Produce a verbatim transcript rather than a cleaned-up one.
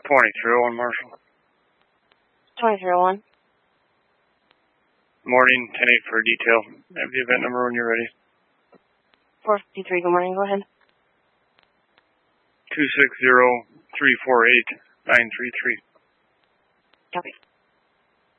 twenty-three oh one, Marshall. twenty-three oh one. Morning, ten eight for a detail. I have the event number when you're ready. four fifty-three, good morning, go ahead. two six zero three four eight nine three three. Copy.